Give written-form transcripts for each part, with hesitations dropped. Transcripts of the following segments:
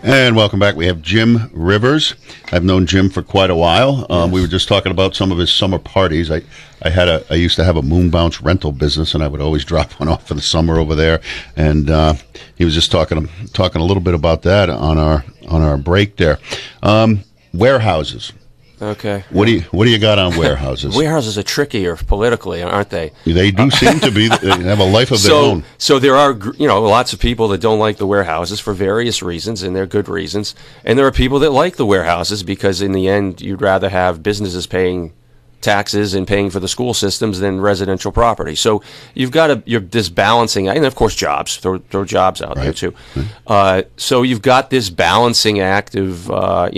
And welcome back. We have Jim Rivers. I've known Jim for quite a while. Yes. We were just talking about some of his summer parties. I used to have a moon bounce rental business, and I would always drop one off for the summer over there. And he was just talking a little bit about that on our break there. Warehouses. Okay. What do you got on warehouses? Warehouses are trickier politically, aren't they? They do seem to be. They have a life of their own. So there are, lots of people that don't like the warehouses for various reasons, and they're good reasons. And there are people that like the warehouses because in the end, you'd rather have businesses paying taxes and paying for the school systems than residential property. So you've got this balancing, and of course jobs, throw jobs out there too. Right. So you've got this balancing act of,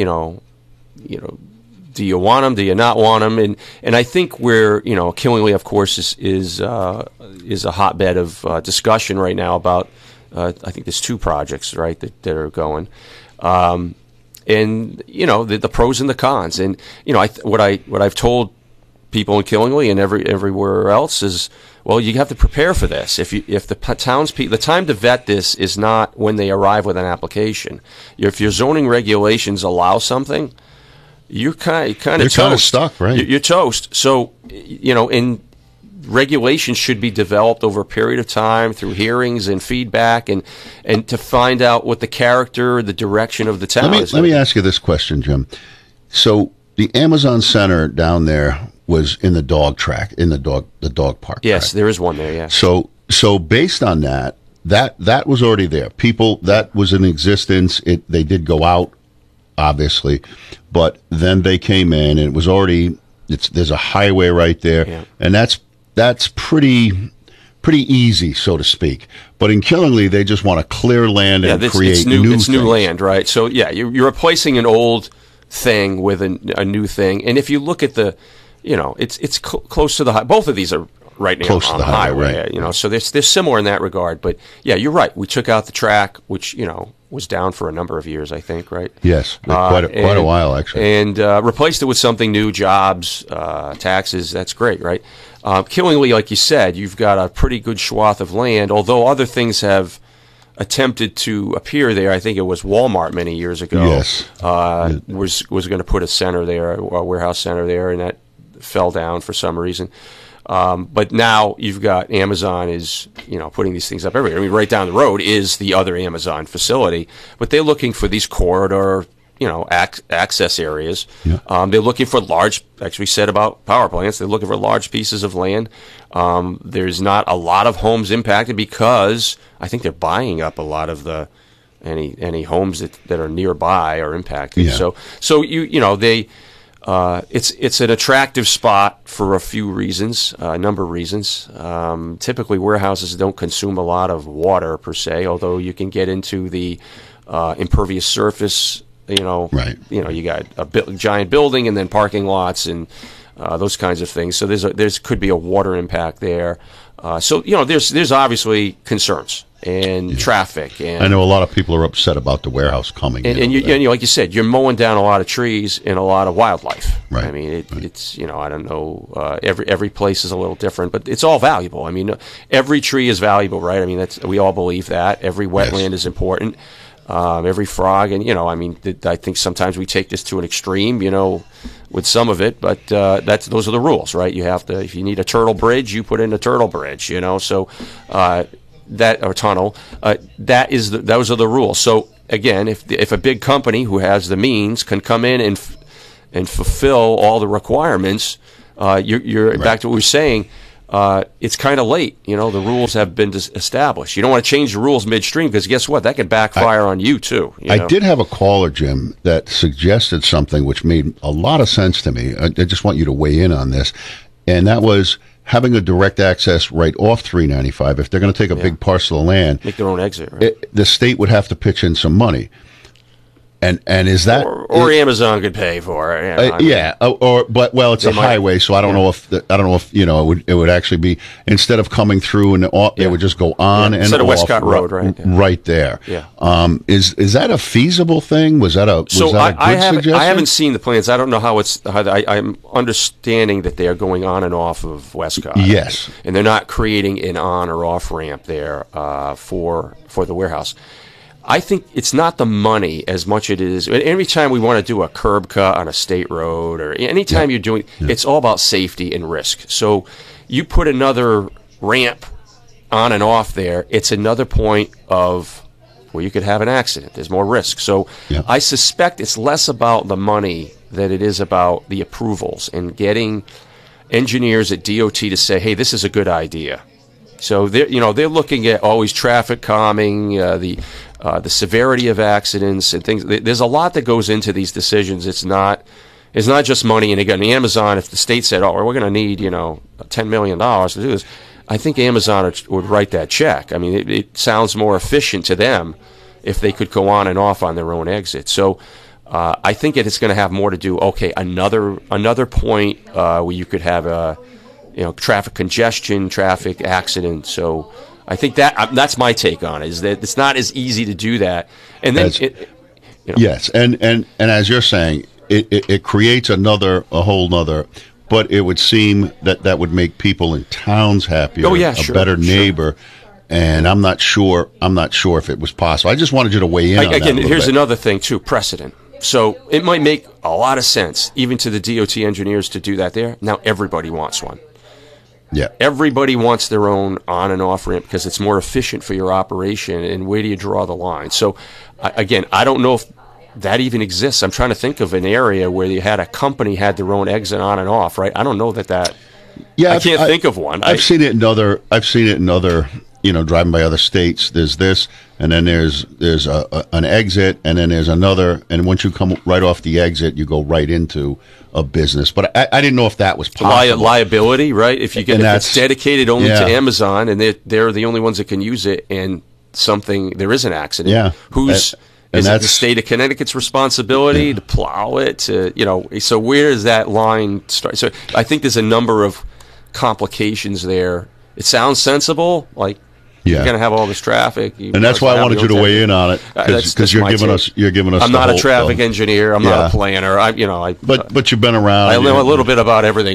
do you want them? Do you not want them? And I think Killingly, of course, is a hotbed of discussion right now about. I think there's two projects right that are going, and the pros and the cons. And what I've told people in Killingly and everywhere else is, well, you have to prepare for this. If the townspeople, the time to vet this is not when they arrive with an application. If your zoning regulations allow something, you're kind of toast. You're kind of stuck, right? You're toast. So, and regulations should be developed over a period of time through hearings and feedback and to find out what the character, the direction of the town is. Let me ask you this question, Jim. So the Amazon Center down there was in the dog track, in the dog park. Yes, track. There is one there, yeah. So based on that was already there. People, that was in existence. They did go out, obviously, but then they came in, and it was already. There's a highway right there, and that's pretty easy, so to speak. But in Killingly, they just want to clear land and create new things. It's new land, right? So you're replacing an old thing with a new thing, and if you look at the, it's close to the both of these are right now close on to the highway, right. So they're similar in that regard. But yeah, you're right. We took out the track, which was down for a number of years, I think, right? Yes, quite a while, actually. And replaced it with something new, jobs, taxes, that's great, right? Killingly, like you said, you've got a pretty good swath of land, although other things have attempted to appear there. I think it was Walmart many years ago. Yes. Was going to put a center there, a warehouse center there, and that fell down for some reason. But now you've got Amazon is, putting these things up everywhere. I mean, right down the road is the other Amazon facility, but they're looking for these corridor, access areas. Yeah. They're looking for large, actually said about power plants, they're looking for large pieces of land. There's not a lot of homes impacted because I think they're buying up a lot of any homes that are nearby are impacted. Yeah. So it's an attractive spot for a few reasons, a number of reasons. Typically, warehouses don't consume a lot of water per se, although you can get into the impervious surface. Right. You got a giant building and then parking lots and those kinds of things. So there's could be a water impact there. There's obviously concerns and traffic. And I know a lot of people are upset about the warehouse coming. And like you said, you're mowing down a lot of trees and a lot of wildlife. Right. I mean, it's I don't know. Every place is a little different, but it's all valuable. I mean, every tree is valuable, right? I mean, we all believe that. Every wetland is important. Every frog, and I think sometimes we take this to an extreme, with some of it, but those are the rules, right? You have to, if you need a turtle bridge, you put in a turtle bridge, so that or tunnel, those are the rules. So again, if a big company who has the means can come in and fulfill all the requirements, you're right. Back to what we were saying. It's kind of late. The rules have been established. You don't want to change the rules midstream because guess what? That could backfire on you too. I did have a caller, Jim, that suggested something which made a lot of sense to me. I just want you to weigh in on this. And that was having a direct access right off 395. If they're going to take a big parcel of land, make their own exit, right? The state would have to pitch in some money. And is that or Amazon could pay for it? It's a highway, so I don't know if it would actually be instead of coming through and it would just go on and instead of off Westcott Road, right? Right there. Yeah. Is that a feasible thing? Was that a good suggestion? I haven't seen the plans. I don't know how I'm understanding that they are going on and off of Westcott. Yes, and they're not creating an on or off ramp there for the warehouse. I think it's not the money as much as it is. Every time we want to do a curb cut on a state road, or anytime you're doing, it's all about safety and risk. So you put another ramp on and off there, it's another point of where you could have an accident. There's more risk. So I suspect it's less about the money than it is about the approvals and getting engineers at DOT to say, hey, this is a good idea. So they're looking at always traffic calming, the severity of accidents and things. There's a lot that goes into these decisions. It's not just money. And again, Amazon, if the state said, oh, we're going to need $10 million to do this, I think Amazon would write that check. I mean, it sounds more efficient to them if they could go on and off on their own exit. So I think it's going to have more to do. Okay, another point where you could have traffic congestion, traffic accident. So I think that's my take on it. Is that it's not as easy to do that. And then yes, and as you're saying, it creates a whole nother. But it would seem that would make people in towns happier, a better neighbor. And I'm not sure if it was possible. I just wanted you to weigh in on that. Again, here's another thing too: precedent. So it might make a lot of sense, even to the DOT engineers, to do that there. Now everybody wants one. Yeah, everybody wants their own on and off ramp because it's more efficient for your operation. And where do you draw the line? So again, I don't know if that even exists. I'm trying to think of an area where you had a company had their own exit on and off, right? I don't know that. Yeah, I can't think of one. I've seen it in other. Driving by other states. There's this, and then there's an exit, and then there's another. And once you come right off the exit, you go right into a business. But I didn't know if that was possible. Liability, right? If it's dedicated only to Amazon, and they're the only ones that can use it, and there is an accident. Yeah, Is it the state of Connecticut's responsibility to plow it? So where does that line start? So I think there's a number of complications there. It sounds sensible, like you're going to have all this traffic, and that's why I wanted you to weigh in on it because you're giving us. I'm not a traffic engineer. I'm not a planner. But you've been around. I know a little bit about everything.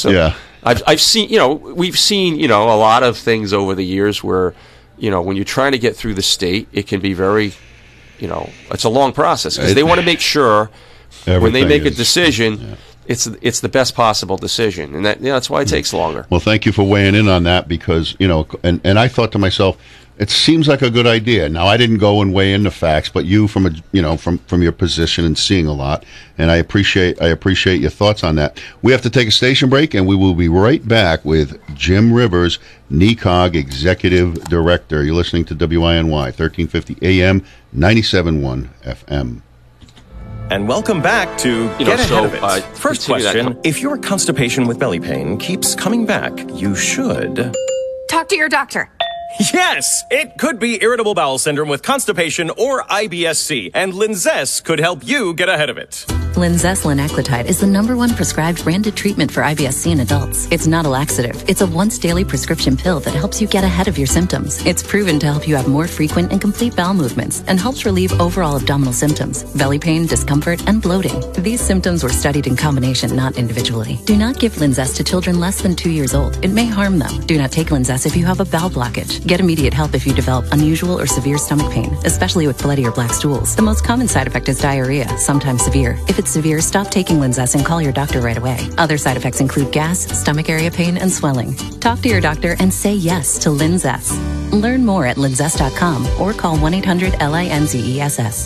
I've seen. We've seen. A lot of things over the years where, when you're trying to get through the state, it can be very. It's a long process because they want to make sure when they make a decision, it's the best possible decision, and that's why it takes longer. Well, thank you for weighing in on that because and I thought to myself, it seems like a good idea. Now I didn't go and weigh in the facts, but you from your position and seeing a lot, and I appreciate your thoughts on that. We have to take a station break, and we will be right back with Jim Rivers, NECOG Executive Director. You're listening to WINY 1350 AM, 97.1 FM. And welcome back to Get Ahead of It. First question, if your constipation with belly pain keeps coming back, you should... talk to your doctor. Yes! It could be irritable bowel syndrome with constipation or IBS-C, and Linzess could help you get ahead of it. Linzess linaclotide is the #1 prescribed branded treatment for IBS-C in adults. It's not a laxative. It's a once-daily prescription pill that helps you get ahead of your symptoms. It's proven to help you have more frequent and complete bowel movements and helps relieve overall abdominal symptoms, belly pain, discomfort, and bloating. These symptoms were studied in combination, not individually. Do not give Linzess to children less than 2 years old. It may harm them. Do not take Linzess if you have a bowel blockage. Get immediate help if you develop unusual or severe stomach pain, especially with bloody or black stools. The most common side effect is diarrhea, sometimes severe. If it's severe, stop taking Linzess and call your doctor right away. Other side effects include gas, stomach area pain, and swelling. Talk to your doctor and say yes to Linzess. Learn more at linzess.com or call 1-800-LINZESS.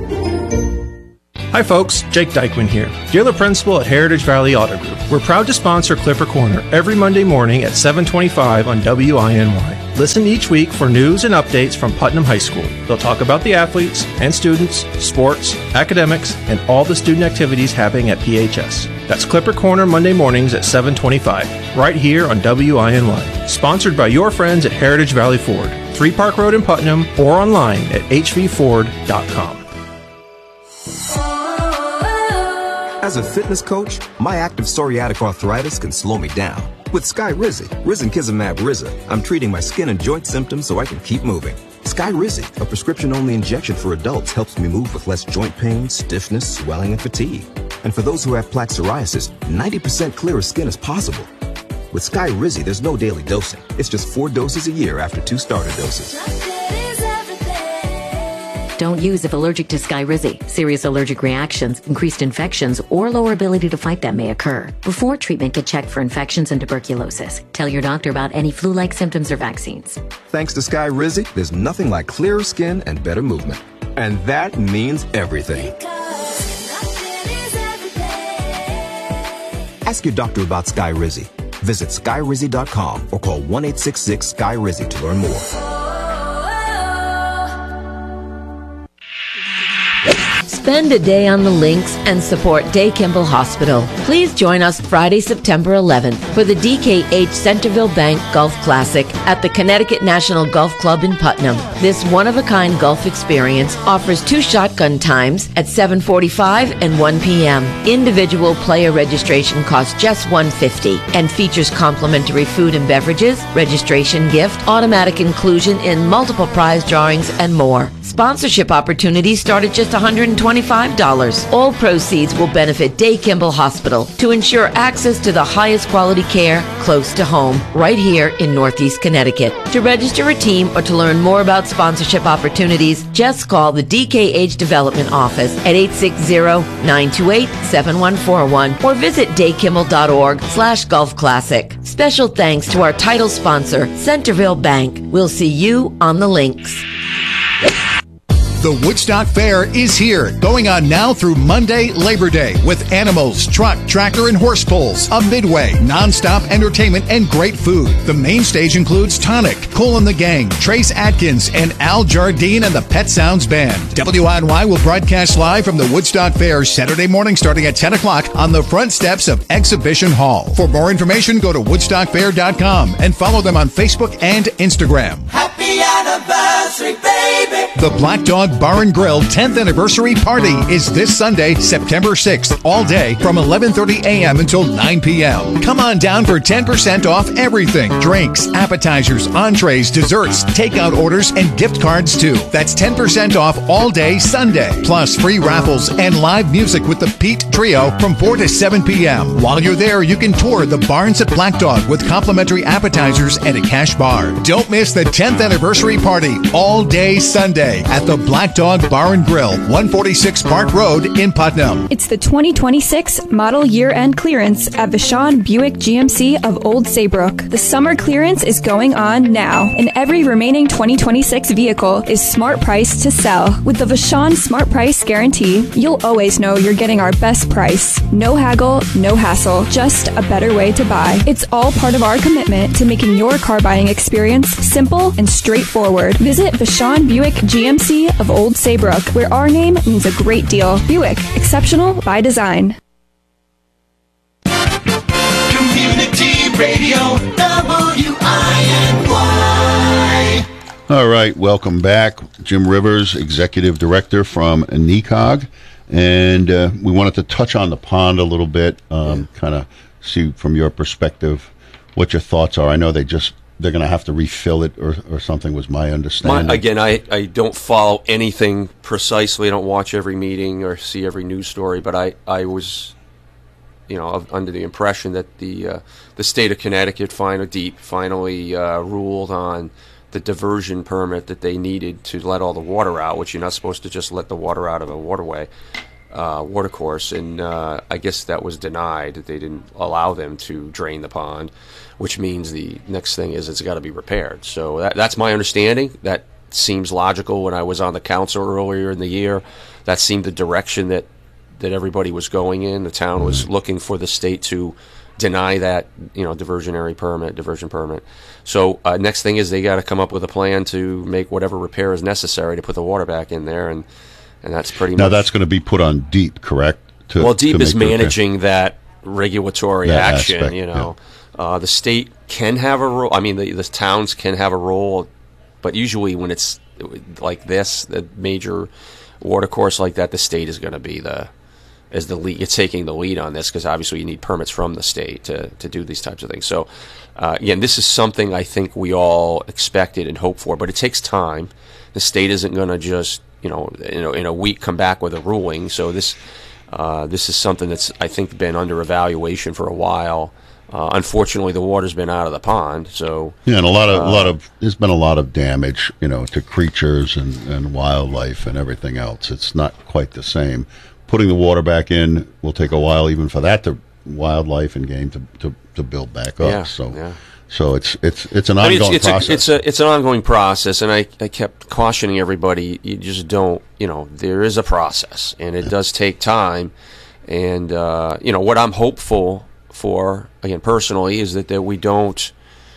Hi folks, Jake Dykeman here, dealer principal at Heritage Valley Auto Group. We're proud to sponsor Clipper Corner every Monday morning at 7:25 on WINY. Listen each week for news and updates from Putnam High School. They'll talk about the athletes and students, sports, academics, and all the student activities happening at PHS. That's Clipper Corner Monday mornings at 7:25, right here on WINY. Sponsored by your friends at Heritage Valley Ford, 3 Park Road in Putnam, or online at hvford.com. As a fitness coach, my active psoriatic arthritis can slow me down. With Skyrizi, Risankizumab Riza, I'm treating my skin and joint symptoms so I can keep moving. Skyrizi, a prescription-only injection for adults, helps me move with less joint pain, stiffness, swelling, and fatigue. And for those who have plaque psoriasis, 90% clearer skin is possible. With Skyrizi, there's no daily dosing. It's just 4 doses a year after 2 starter doses. Don't use if allergic to Skyrizi. Serious allergic reactions, increased infections, or lower ability to fight them may occur. Before treatment, get checked for infections and tuberculosis. Tell your doctor about any flu-like symptoms or vaccines. Thanks to Skyrizi, there's nothing like clearer skin and better movement. And that means everything. Ask your doctor about Skyrizi. Visit Skyrizi.com or call 1-866-SKY-RIZZI to learn more. Spend a day on the links and support Day Kimball Hospital. Please join us Friday, September 11th for the DKH Centerville Bank Golf Classic at the Connecticut National Golf Club in Putnam. This one-of-a-kind golf experience offers 2 shotgun times at 7:45 and 1 p.m. Individual player registration costs just $150 and features complimentary food and beverages, registration gift, automatic inclusion in multiple prize drawings, and more. Sponsorship opportunities start at just $125. All proceeds will benefit Day Kimball Hospital to ensure access to the highest quality care close to home, right here in Northeast Connecticut. To register a team or to learn more about sponsorship opportunities, just call the DKH Development Office at 860-928-7141 or visit daykimball.org/golf classic. Special thanks to our title sponsor, Centerville Bank. We'll see you on the links. The Woodstock Fair is here, going on now through Monday, Labor Day, with animals, truck, tractor, and horse pulls, a midway, non-stop entertainment, and great food. The main stage includes Tonic, Cole and the Gang, Trace Atkins, and Al Jardine and the Pet Sounds Band. WINY will broadcast live from the Woodstock Fair Saturday morning starting at 10 o'clock on the front steps of Exhibition Hall. For more information, go to woodstockfair.com and follow them on Facebook and Instagram. Happy anniversary, baby! The Black Dog Bar and Grill 10th Anniversary Party is this Sunday, September 6th, all day from 11:30 a.m. until 9 p.m. Come on down for 10% off everything. Drinks, appetizers, entrees, desserts, takeout orders, and gift cards too. That's 10% off all day Sunday. Plus free raffles and live music with the Pete Trio from 4 to 7 p.m. While you're there, you can tour the Barns at Black Dog with complimentary appetizers and a cash bar. Don't miss the 10th Anniversary Party all day Sunday at the Black Dog Bar and Grill, 146 Park Road in Putnam. It's the 2026 model year-end clearance at Vashon Buick GMC of Old Saybrook. The summer clearance is going on now, and every remaining 2026 vehicle is smart price to sell. With the Vashon Smart Price Guarantee, you'll always know you're getting our best price. No haggle, no hassle, just a better way to buy. It's all part of our commitment to making your car buying experience simple and straightforward. Visit Vashon Buick GMC of Old Saybrook, where our name means a great deal. Buick, exceptional by design. Community Radio, WINY. All right, welcome back. Jim Rivers, Executive Director from NECOG. And we wanted to touch on the pond a little bit, kind of see from your perspective what your thoughts are. I know they're going to have to refill it or something, was my understanding. I don't follow anything precisely. I don't watch every meeting or see every news story, but I was, under the impression that the state of Connecticut finally ruled on the diversion permit that they needed to let all the water out, which you're not supposed to just let the water out of a waterway, watercourse, and I guess that was denied. They didn't allow them to drain the pond, which means the next thing is it's got to be repaired. So that's my understanding. That seems logical. When I was on the council earlier in the year, that seemed the direction that everybody was going in. The town was looking for the state to deny that, diversion permit. So next thing is they got to come up with a plan to make whatever repair is necessary to put the water back in there, and that's pretty much. Now that's going to be put on DEEP, correct? DEEP is managing that regulatory action. Aspect, the state can have a role. I mean, the towns can have a role, but usually when it's like this, the major watercourse like that, the state is going to be the lead. It's taking the lead on this because obviously you need permits from the state to do these types of things. So again, this is something I think we all expected and hoped for, but it takes time. The state isn't going to just in a week come back with a ruling. So this This is something that's, I think, been under evaluation for a while. Unfortunately, the water's been out of the pond, so yeah, and there's been a lot of damage, to creatures and wildlife and everything else. It's not quite the same. Putting the water back in will take a while, even for that wildlife and game to build back up. So it's an ongoing process. It's an ongoing process, and I kept cautioning everybody, you just don't, there is a process, and it does take time. And, what I'm hopeful for, again, personally, is that we don't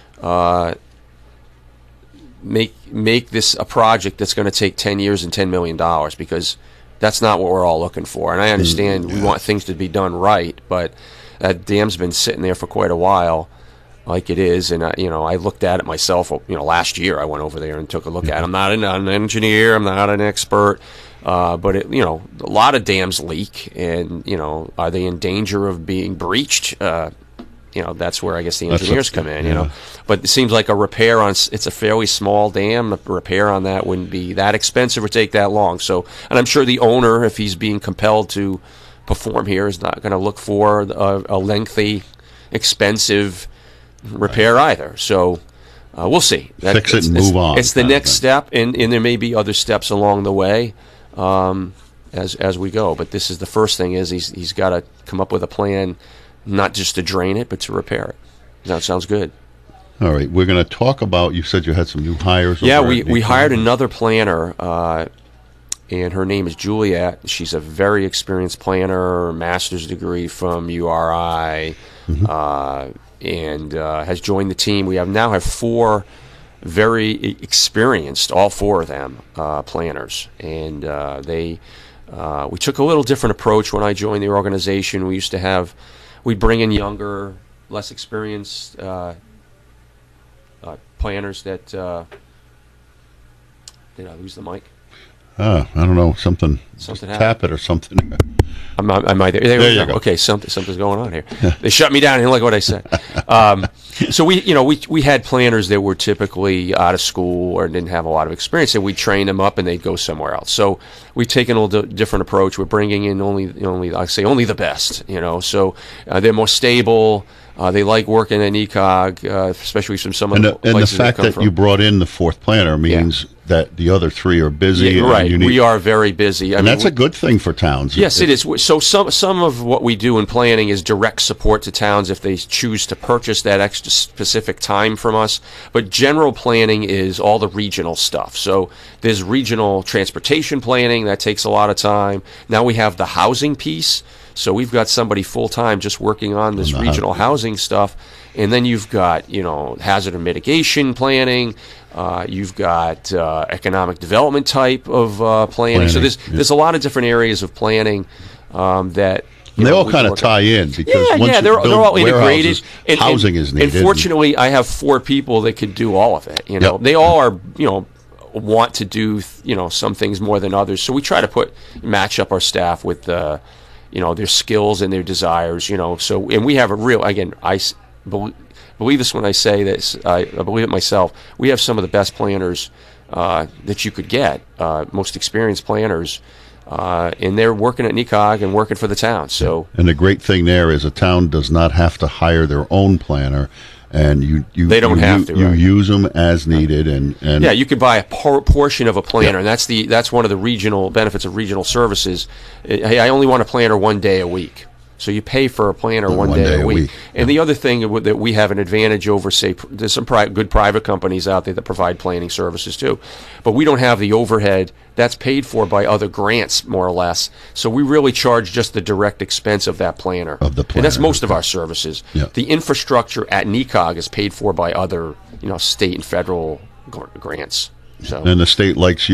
make this a project that's going to take 10 years and $10 million, because that's not what we're all looking for. And I understand we want things to be done right, but that dam's been sitting there for quite a while, like it is. And I looked at it myself. Last year I went over there and took a look at it. I'm not an engineer. I'm not an expert. But a lot of dams leak, and are they in danger of being breached? That's where I guess the engineers come in. But it seems like a repair it's a fairly small dam. A repair on that wouldn't be that expensive or take that long. So, and I'm sure the owner, if he's being compelled to perform here, is not going to look for a lengthy, expensive repair either. So we'll see. Fix it and move on. It's the next step, and there may be other steps along the way as we go. But this is the first thing: is he's got to come up with a plan, not just to drain it, but to repair it. That sounds good. All right, we're going to talk about. You said you had some new hires. Yeah, we hired another planner, and her name is Juliet. She's a very experienced planner, master's degree from URI. And has joined the team. We now have 4 very experienced, all 4 of them, planners. And we took a little different approach when I joined the organization. We'd bring in younger, less experienced planners that... did I lose the mic? I don't know. Something happened. Tap it or something. I might. There you go. Okay, something's going on here. They shut me down. I didn't like what I said. So we had planners that were typically out of school or didn't have a lot of experience, and we train them up and they'd go somewhere else. So we've taken a little different approach. We're bringing in only the best. So they're more stable. They like working at NECOG, especially from some of the places and the fact that you brought in the 4th planner means that the other 3 are busy. Yeah, right. We are very busy. That's a good thing for towns. Yes, it is. So some of what we do in planning is direct support to towns if they choose to purchase that extra specific time from us. But general planning is all the regional stuff. So there's regional transportation planning. That takes a lot of time. Now we have the housing piece. So we've got somebody full-time just working on this regional housing stuff. And then you've got, hazard and mitigation planning. You've got economic development type of planning. So there's a lot of different areas of planning that... And they all kind of tie in because they're all integrated. And housing is needed. And fortunately, I have 4 people that can do all of it. They all are, want to do, some things more than others. So we try to match up our staff with their skills and their desires. So, and we have a real, again, I believe this when I say this, I believe it myself. We have some of the best planners that you could get, most experienced planners. And they're working at NECOG and working for the town. So, and the great thing there is a town does not have to hire their own planner, and you use them as needed. And you could buy a portion of a planner, and that's one of the regional benefits of regional services. Hey, I only want a planner 1 day a week. So you pay for a planner one day a week. And the other thing that we have an advantage over, say, there's some good private companies out there that provide planning services too. But we don't have the overhead. That's paid for by other grants, more or less. So we really charge just the direct expense of that planner. And that's most of our services. Yeah. The infrastructure at NECOG is paid for by other, state and federal grants. So. And the state likes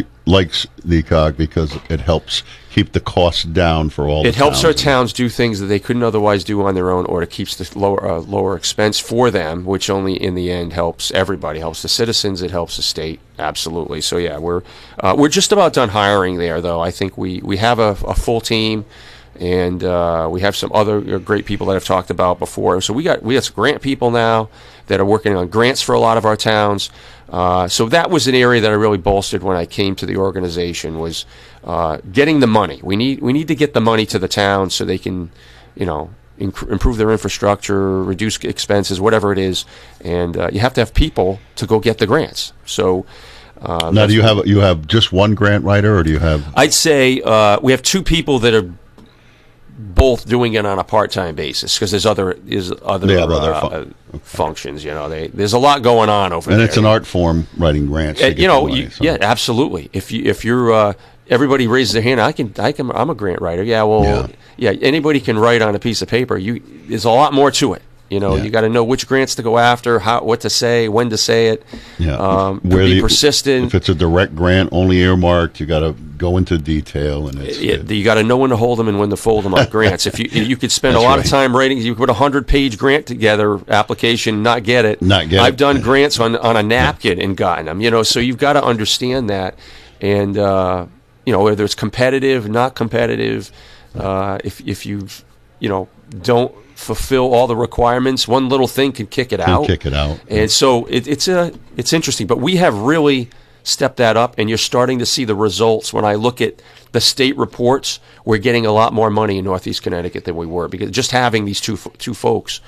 NECOG because it helps keep the costs down for all the towns. It helps our towns do things that they couldn't otherwise do on their own, or it keeps the lower expense for them, which only in the end helps everybody. Helps the citizens, it helps the state, absolutely. So yeah, we're just about done hiring there, though. I think we have a full team, and we have some other great people that I've talked about before. So we got some grant people now that are working on grants for a lot of our towns. So that was an area that I really bolstered when I came to the organization, was getting the money. We need to get the money to the town so they can, improve their infrastructure, reduce expenses, whatever it is, and you have to have people to go get the grants. So now, do you have just one grant writer, or do you have? I'd say we have two people that are both doing it on a part-time basis, because there's other functions. There's a lot going on over there. And it's an art form, writing grants. Yeah, absolutely. If you're everybody raises their hand, I'm a grant writer. Yeah, anybody can write on a piece of paper. There's a lot more to it. You got to know which grants to go after, what to say, when to say it. Yeah, be persistent. If it's a direct grant, only earmarked, you got to go into detail, and you got to know when to hold them and when to fold them on grants. If you could spend a lot of time writing, you could put 100-page grant together application, not get it. I've done grants on a napkin and gotten them. So you've got to understand that, and whether it's competitive, not competitive, if you don't fulfill all the requirements, one little thing can kick it out. And so it's interesting, but we have really stepped that up, and you're starting to see the results. When I look at the state reports, we're getting a lot more money in Northeast Connecticut than we were, because just having these two folks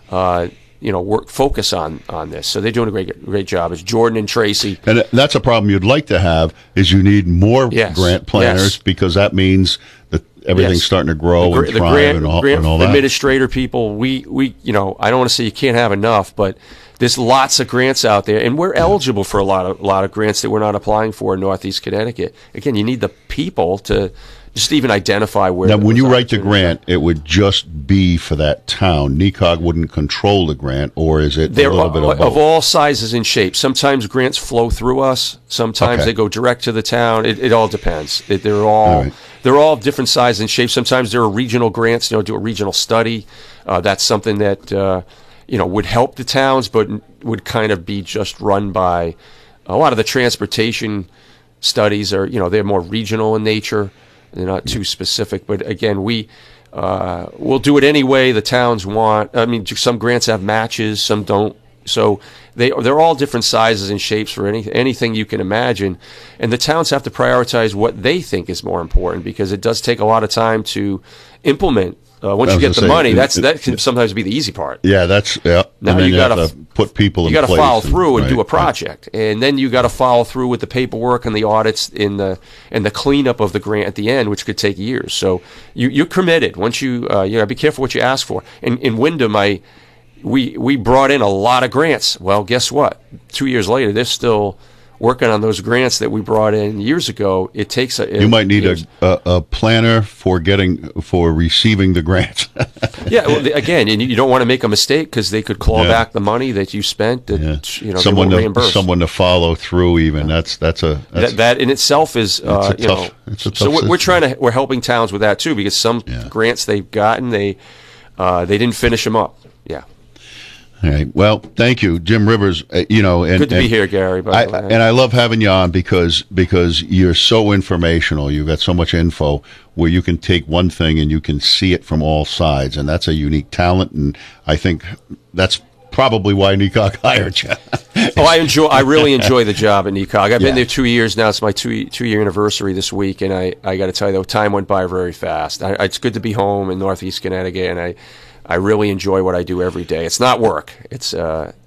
focus on this. So they're doing a great job. It's Jordan and Tracy. And that's a problem you'd like to have, is you need more grant planners, because that means that everything's starting to grow and thrive and all that. Administrator people, we I don't want to say you can't have enough, but there's lots of grants out there, and we're eligible for a lot of grants that we're not applying for in Northeast Connecticut. Again, you need the people to just even identify where. Now, when you write the grant, it would just be for that town. NECOG wouldn't control the grant, or is it a little bit of both? Of all sizes and shapes. Sometimes grants flow through us. Sometimes they go direct to the town. It all depends. They're all different sizes and shapes. Sometimes there are regional grants. Do a regional study. That's something that would help the towns, but would kind of be just run by a lot of the transportation studies. They're more regional in nature. They're not too specific, but again, we'll do it any way the towns want. I mean, some grants have matches, some don't. So they're all different sizes and shapes for anything you can imagine, and the towns have to prioritize what they think is more important, because it does take a lot of time to implement. Once you get the money, that can sometimes be the easy part. Yeah, Now you got to put people in place. You got to follow through and do a right. project, and then you got to follow through with the paperwork and the audits and the cleanup of the grant at the end, which could take years. So you're committed. Once you be careful what you ask for. In Wyndham, we brought in a lot of grants. Well, guess what? 2 years later, they're still working on those grants that we brought in years ago. It takes you might need a planner for receiving the grants. Yeah, well, again, and you don't want to make a mistake, because they could claw back the money that you spent. That someone they won't reimburse. Someone to follow through. Even that in itself is it's a tough so we're helping towns with that too, because some grants they've gotten they didn't finish them up. Yeah. All right. Well, thank you, Jim Rivers. Good to be here, Gary. And I love having you on because you're so informational. You've got so much info where you can take one thing and you can see it from all sides, and that's a unique talent. And I think that's probably why NECOG hired you. I really enjoy the job at NECOG. I've been there 2 years now. It's my two-year anniversary this week, and I got to tell you, the time went by very fast. It's good to be home in Northeast Connecticut, and I really enjoy what I do every day. It's not work. It's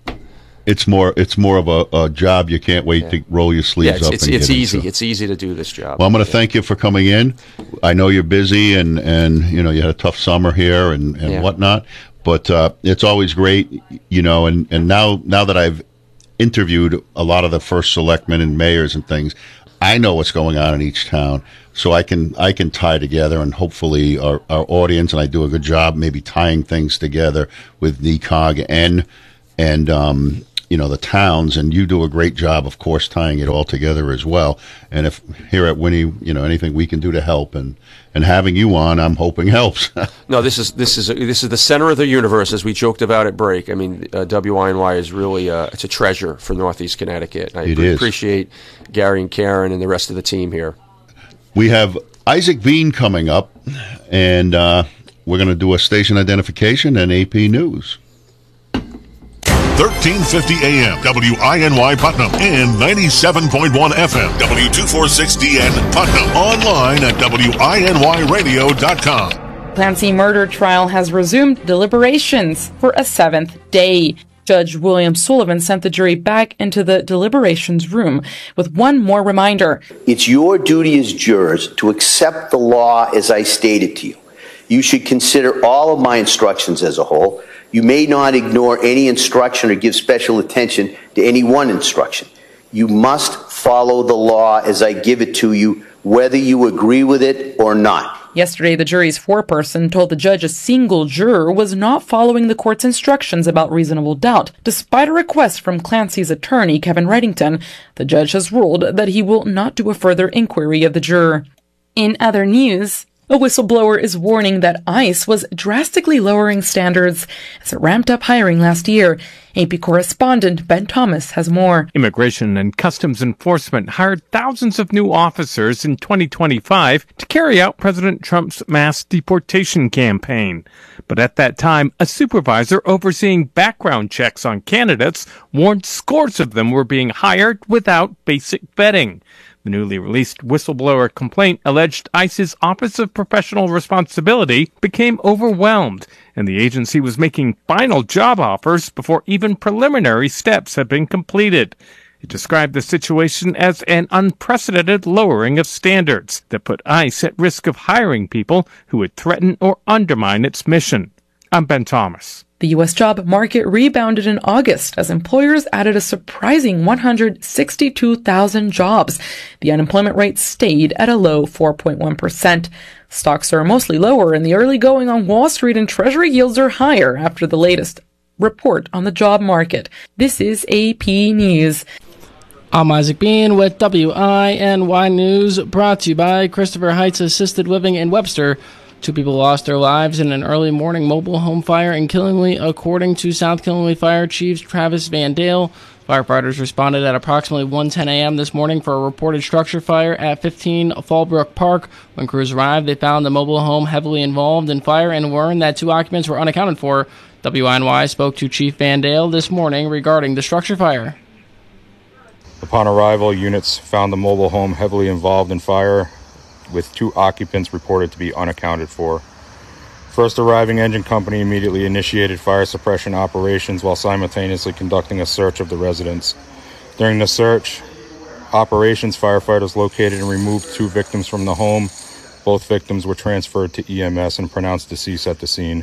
more of a job you can't wait to roll your sleeves up. It's easy. It's easy to do this job. Well, I'm going to thank you for coming in. I know you're busy, and you had a tough summer here and whatnot. But it's always great, And now that I've interviewed a lot of the first selectmen and mayors and things, I know what's going on in each town. So I can tie together, and hopefully our audience, and I do a good job maybe tying things together with NECOG and the towns, and you do a great job, of course, tying it all together as well. And if here at Winnie, anything we can do to help, and having you on, I'm hoping helps. No, this is the center of the universe, as we joked about at break. I mean, WINY is really it's a treasure for Northeast Connecticut. I appreciate Gary and Karen and the rest of the team here. We have Isaac Bean coming up, And we're going to do a station identification and AP News. 1350 AM, WINY Putnam, and 97.1 FM, W246DN Putnam. Online at WINYradio.com. Clancy murder trial has resumed deliberations for a 7th day. Judge William Sullivan sent the jury back into the deliberations room with one more reminder. It's your duty as jurors to accept the law as I stated to you. You should consider all of my instructions as a whole. You may not ignore any instruction or give special attention to any one instruction. You must follow the law as I give it to you, whether you agree with it or not. Yesterday, the jury's foreperson told the judge a single juror was not following the court's instructions about reasonable doubt. Despite a request from Clancy's attorney, Kevin Reddington, the judge has ruled that he will not do a further inquiry of the juror. In other news, a whistleblower is warning that ICE was drastically lowering standards as it ramped up hiring last year. AP correspondent Ben Thomas has more. Immigration and Customs Enforcement hired thousands of new officers in 2025 to carry out President Trump's mass deportation campaign. But at that time, a supervisor overseeing background checks on candidates warned scores of them were being hired without basic vetting. The newly released whistleblower complaint alleged ICE's Office of Professional Responsibility became overwhelmed, and the agency was making final job offers before even preliminary steps had been completed. It described the situation as an unprecedented lowering of standards that put ICE at risk of hiring people who would threaten or undermine its mission. I'm Ben Thomas. The U.S. job market rebounded in August as employers added a surprising 162,000 jobs. The unemployment rate stayed at a low 4.1%. Stocks are mostly lower in the early going on Wall Street, and Treasury yields are higher after the latest report on the job market. This is AP News. I'm Isaac Bean with WINY News, brought to you by Christopher Heights Assisted Living in Webster. 2 people lost their lives in an early morning mobile home fire in Killingly, according to South Killingly Fire Chief Travis Van Dale. Firefighters responded at approximately 1:10 a.m. this morning for a reported structure fire at 15 Fallbrook Park. When crews arrived, they found the mobile home heavily involved in fire and learned that 2 occupants were unaccounted for. WINY spoke to Chief Van Dale this morning regarding the structure fire. Upon arrival, units found the mobile home heavily involved in fire, with 2 occupants reported to be unaccounted for. First arriving engine company immediately initiated fire suppression operations while simultaneously conducting a search of the residence. During the search, operations firefighters located and removed 2 victims from the home. Both victims were transferred to EMS and pronounced deceased at the scene.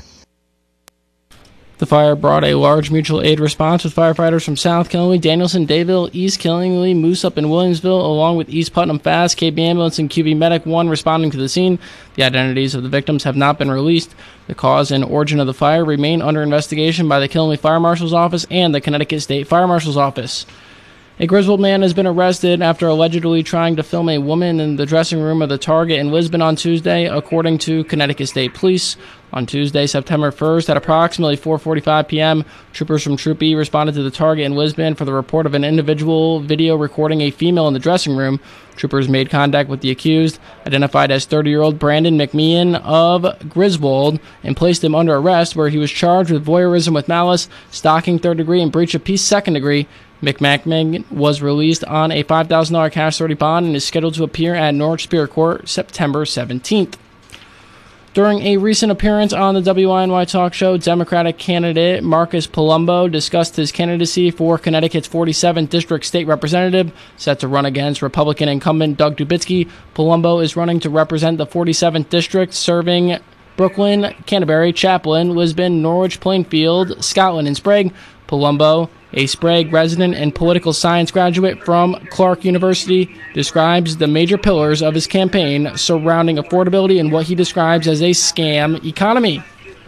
The fire brought a large mutual aid response with firefighters from South Killingly, Danielson, Dayville, East Killingly, Moosup, and Williamsville, along with East Putnam Fast, KB Ambulance, and QV Medic 1 responding to the scene. The identities of the victims have not been released. The cause and origin of the fire remain under investigation by the Killingly Fire Marshal's Office and the Connecticut State Fire Marshal's Office. A Griswold man has been arrested after allegedly trying to film a woman in the dressing room of the Target in Lisbon on Tuesday, according to Connecticut State Police. On Tuesday, September 1st, at approximately 4:45 p.m., troopers from Troop E responded to the Target in Lisbon for the report of an individual video recording a female in the dressing room. Troopers made contact with the accused, identified as 30-year-old Brandon McMeehan of Griswold, and placed him under arrest, where he was charged with voyeurism with malice, stalking 3rd degree, and breach of peace 2nd degree. McMahon was released on a $5,000 cash 30 bond and is scheduled to appear at Norwich Superior Court September 17th. During a recent appearance on the WINY talk show, Democratic candidate Marcus Palumbo discussed his candidacy for Connecticut's 47th District State Representative, set to run against Republican incumbent Doug Dubitsky. Palumbo is running to represent the 47th District, serving Brooklyn, Canterbury, Chaplin, Lisbon, Norwich, Plainfield, Scotland, and Sprague. Palumbo, a Sprague resident and political science graduate from Clark University, describes the major pillars of his campaign surrounding affordability and what he describes as a scam economy.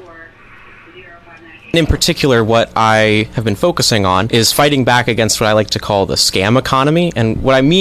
In particular, what I have been focusing on is fighting back against what I like to call the scam economy. And what I mean